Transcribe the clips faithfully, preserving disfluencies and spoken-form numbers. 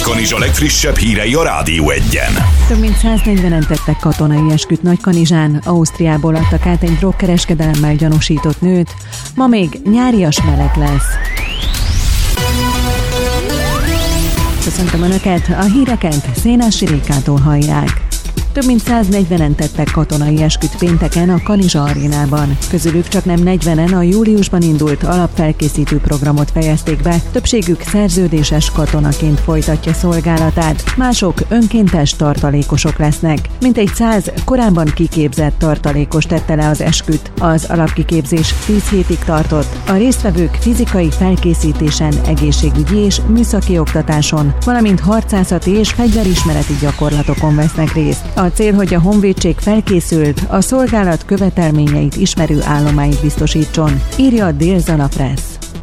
Nagykanizsa legfrissebb hírei a Rádió Egyen. Több mint száznegyvenen tettek katonai esküt Nagykanizsán. Ausztriából adtak át egy drogkereskedelemmel gyanúsított nőt. Ma még nyárias meleg lesz. Köszöntöm Önöket, a híreket Szénási Rékától hallják. Több mint száznegyvenen tettek katonai esküt pénteken a Kanizsa arénában. Közülük csak nem negyvenen a júliusban indult alapfelkészítő programot fejezték be, többségük szerződéses katonaként folytatja szolgálatát, mások önkéntes tartalékosok lesznek. Mintegy száz korábban kiképzett tartalékos tette le az esküt. Az alapkiképzés tíz hétig tartott. A résztvevők fizikai felkészítésen, egészségügyi és műszaki oktatáson, valamint harcászati és fegyverismereti gyakorlatokon vesznek részt. A cél, hogy a honvédség felkészült, a szolgálat követelményeit ismerő állományt biztosítson, írja a Dél-Zala Press.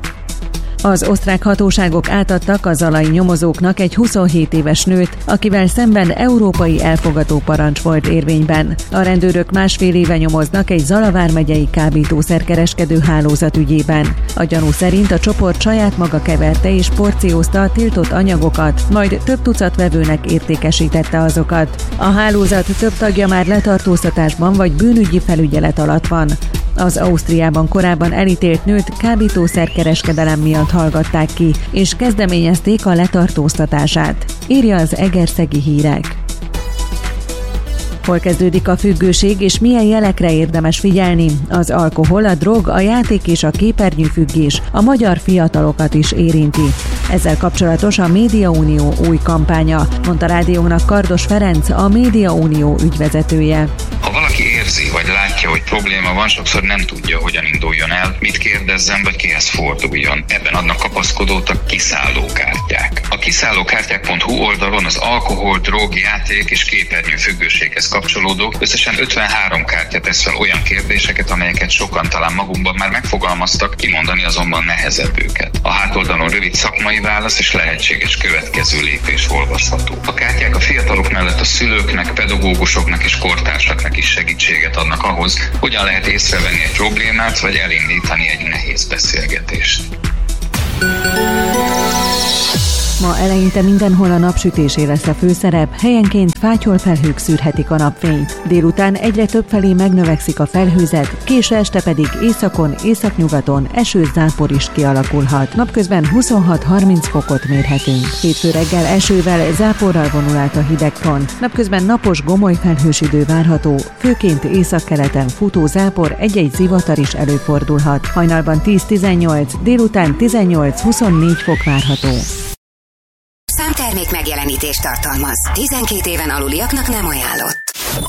Az osztrák hatóságok átadtak a zalai nyomozóknak egy huszonhét éves nőt, akivel szemben európai elfogató parancs volt érvényben. A rendőrök másfél éve nyomoznak egy Zala vármegyei kábítószerkereskedő hálózat ügyében. A gyanú szerint a csoport saját maga keverte és porciózta a tiltott anyagokat, majd több tucat vevőnek értékesítette azokat. A hálózat több tagja már letartóztatásban vagy bűnügyi felügyelet alatt van. Az Ausztriában korábban elítélt nőt kábítószerkereskedelem miatt hallgatták ki, és kezdeményezték a letartóztatását, írja az Egerszegi Hírek. Hol kezdődik a függőség, és milyen jelekre érdemes figyelni? Az alkohol, a drog, a játék és a képernyőfüggés a magyar fiatalokat is érinti. Ezzel kapcsolatos a Médiaunió új kampánya, mondta rádiónak Kardos Ferenc, a Médiaunió ügyvezetője. Ha valaki érzi, vagy látja, hogy probléma van, sokszor nem tudja, hogyan induljon el, mit kérdezzen, vagy kihez forduljon. Ebben adnak kapaszkodót a kiszállókártyák. A kiszállókártyák pont hu oldalon az alkohol, drog, játék és képernyőfüggőséghez kapcsolódó összesen ötvenhárom kártya tesz fel olyan kérdéseket, amelyeket sokan talán magunkban már megfogalmaztak, kimondani azonban nehezebb őket. A hátoldalon rövid szakmai válasz és lehetséges következő lépés olvasható. A kártyák a fiatalok mellett a szülőknek, pedagógusoknak és kortársaknak is segítséget adnak ahhoz, hogyan lehet észrevenni egy problémát, vagy elindítani egy nehéz beszélgetést. Ma eleinte mindenhol a napsütésé lesz a főszerep, helyenként fátyolfelhők szűrhetik a napfényt. Délután egyre többfelé megnövekszik a felhőzet, késő este pedig északon, északnyugaton eső-zápor is kialakulhat. Napközben huszonhat-harminc fokot mérhetünk. Hétfő reggel esővel, záporral vonul át a hidegfront. Napközben napos, gomoly felhős idő várható, főként északkeleten futó zápor, egy-egy zivatar is előfordulhat. Hajnalban tíz-tizennyolc, délután tizennyolc-huszonnégy fok várható. Számtermék megjelenítést tartalmaz. tizenkét éven aluliaknak nem ajánlott.